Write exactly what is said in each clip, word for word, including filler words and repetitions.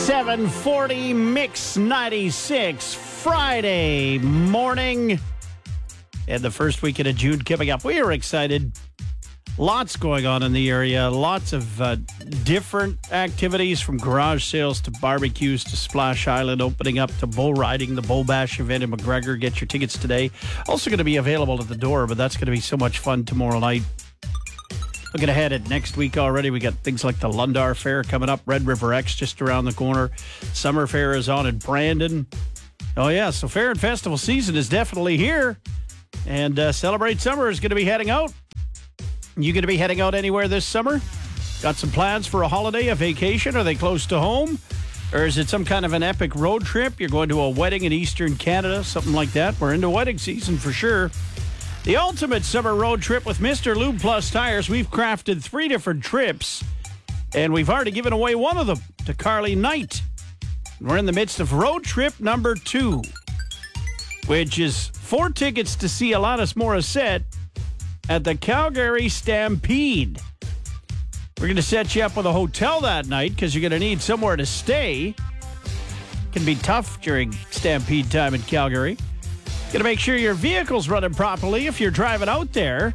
seven forty Mix ninety-six, Friday morning. And the first weekend of June coming up. We are excited. Lots going on in the area. Lots of uh, different activities, from garage sales to barbecues to Splash Island opening up to bull riding, the Bull Bash event in McGregor. Get your tickets today. Also going to be available at the door, but that's going to be so much fun tomorrow night. Looking ahead at next week already, we got things like the Lundar Fair coming up, Red River X just around the corner. Summer Fair is on in Brandon. Oh, yeah, so fair and festival season is definitely here. And uh, Celebrate Summer is going to be heading out. You going to be heading out anywhere this summer? Got some plans for a holiday, a vacation? Are they close to home? Or is it some kind of an epic road trip? You're going to a wedding in Eastern Canada, something like that. We're into wedding season for sure. The ultimate summer road trip with Mister Lube Plus Tires. We've crafted three different trips, and we've already given away one of them to Carly Knight. We're in the midst of road trip number two, which is four tickets to see Alanis Morissette at the Calgary Stampede. We're going to set you up with a hotel that night because you're going to need somewhere to stay. Can be tough during Stampede time in Calgary. Going to make sure your vehicle's running properly if you're driving out there.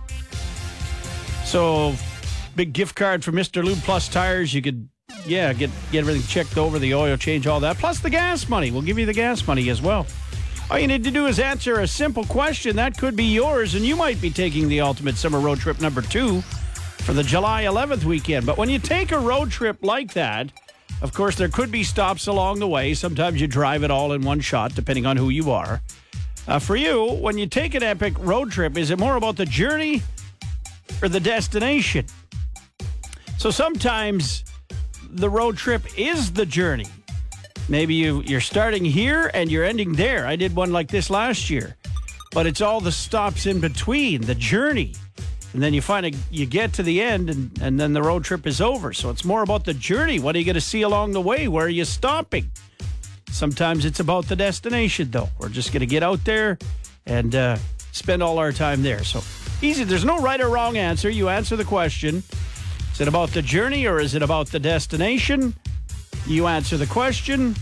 So, big gift card for Mister Lube Plus Tires. You could, yeah, get, get everything checked over, the oil change, all that. Plus the gas money. We'll give you the gas money as well. All you need to do is answer a simple question. That could be yours, and you might be taking the ultimate summer road trip number two for the July eleventh weekend. But when you take a road trip like that, of course, there could be stops along the way. Sometimes you drive it all in one shot, depending on who you are. Uh, for you, when you take an epic road trip, is it more about the journey or the destination? So sometimes the road trip is the journey. Maybe you, you're starting here and you're ending there. I did one like this last year. But it's all the stops in between, the journey. And then you find a, you get to the end, and, and then the road trip is over. So it's more about the journey. What are you going to see along the way? Where are you stopping? Sometimes it's about the destination, though. We're just going to get out there and uh, spend all our time there. So easy. There's no right or wrong answer. You answer the question. Is it about the journey or is it about the destination? You answer the question,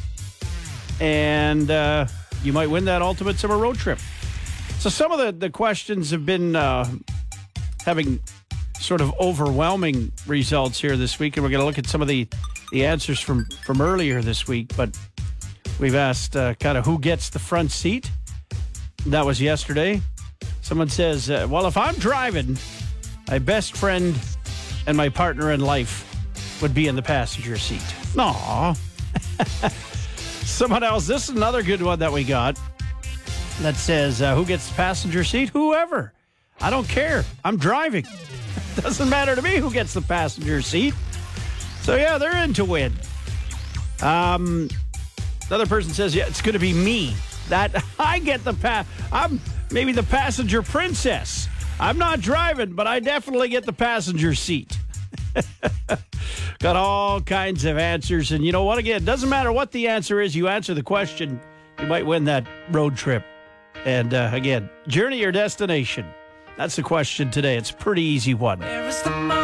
and uh, you might win that ultimate summer road trip. So some of the, the questions have been uh, having sort of overwhelming results here this week, and we're going to look at some of the, the answers from, from earlier this week. But we've asked uh, kind of who gets the front seat. That was yesterday. Someone says, uh, well, if I'm driving, my best friend and my partner in life would be in the passenger seat. Aw. Someone else, this is another good one that we got that says, uh, who gets the passenger seat? Whoever. I don't care. I'm driving. Doesn't matter to me who gets the passenger seat. So, yeah, they're in to win. Um... Another person says, yeah, it's going to be me. That I get the pass. I'm maybe the passenger princess. I'm not driving, but I definitely get the passenger seat. Got all kinds of answers. And you know what? Again, it doesn't matter what the answer is. You answer the question, you might win that road trip. And uh, again, journey or destination? That's the question today. It's a pretty easy one.